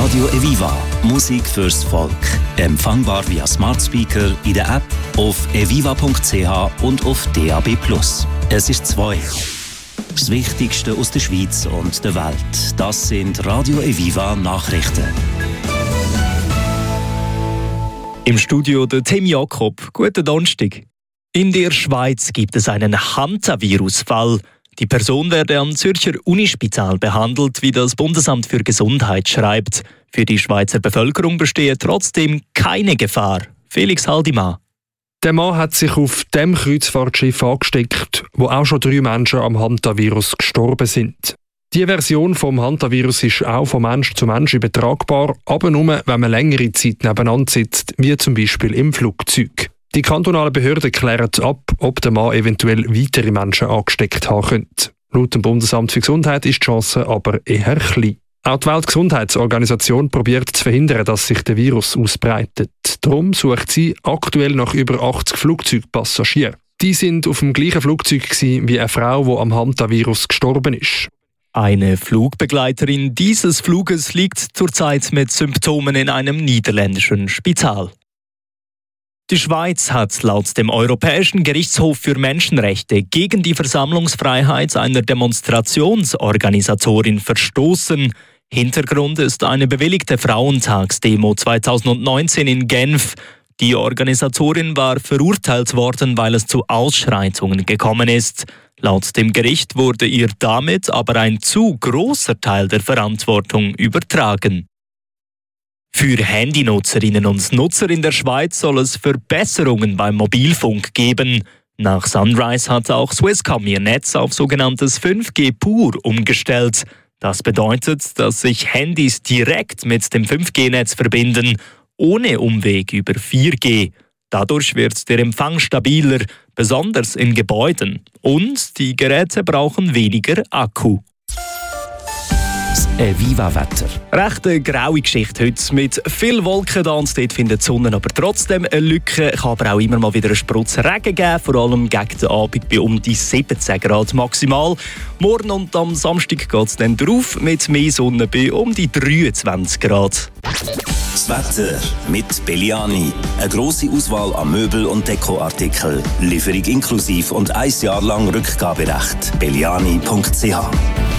Radio Eviva. Musik fürs Volk. Empfangbar via Smart Speaker in der App, auf eviva.ch und auf DAB+. Es ist 2. Das Wichtigste aus der Schweiz und der Welt. Das sind Radio Eviva Nachrichten. Im Studio der Tim Jakob. Guten Donnerstag. In der Schweiz gibt es einen Hantavirus-Fall. Die Person werde am Zürcher Unispital behandelt, wie das Bundesamt für Gesundheit schreibt. Für die Schweizer Bevölkerung bestehe trotzdem keine Gefahr. Felix Haldimann. Der Mann hat sich auf dem Kreuzfahrtschiff angesteckt, wo auch schon 3 Menschen am Hantavirus gestorben sind. Die Version vom Hantavirus ist auch von Mensch zu Mensch übertragbar, aber nur, wenn man längere Zeit nebeneinander sitzt, wie zum Beispiel im Flugzeug. Die kantonalen Behörden klären ab, ob der Mann eventuell weitere Menschen angesteckt haben könnte. Laut dem Bundesamt für Gesundheit ist die Chance aber eher klein. Auch die Weltgesundheitsorganisation probiert zu verhindern, dass sich der Virus ausbreitet. Darum sucht sie aktuell nach über 80 Flugzeugpassagieren. Die sind auf dem gleichen Flugzeug wie eine Frau, die am Hantavirus gestorben ist. Eine Flugbegleiterin dieses Fluges liegt zurzeit mit Symptomen in einem niederländischen Spital. Die Schweiz hat laut dem Europäischen Gerichtshof für Menschenrechte gegen die Versammlungsfreiheit einer Demonstrationsorganisatorin verstoßen. Hintergrund ist eine bewilligte Frauentagsdemo 2019 in Genf. Die Organisatorin war verurteilt worden, weil es zu Ausschreitungen gekommen ist. Laut dem Gericht wurde ihr damit aber ein zu großer Teil der Verantwortung übertragen. Für Handynutzerinnen und Nutzer in der Schweiz soll es Verbesserungen beim Mobilfunk geben. Nach Sunrise hat auch Swisscom ihr Netz auf sogenanntes 5G pur umgestellt. Das bedeutet, dass sich Handys direkt mit dem 5G-Netz verbinden, ohne Umweg über 4G. Dadurch wird der Empfang stabiler, besonders in Gebäuden. Und die Geräte brauchen weniger Akku. Das Eviva-Wetter. Recht eine graue Geschichte heute mit viel Wolken da und dort findet die Sonne aber trotzdem eine Lücke. Kann aber auch immer mal wieder einen Sprutz Regen geben, vor allem gegen den Abend bei um die 17 Grad maximal. Morgen und am Samstag geht es dann drauf mit mehr Sonne bei um die 23 Grad. Das Wetter mit Belliani. Eine grosse Auswahl an Möbel- und Dekoartikeln. Lieferung inklusive und 1 Jahr lang Rückgaberecht. Belliani.ch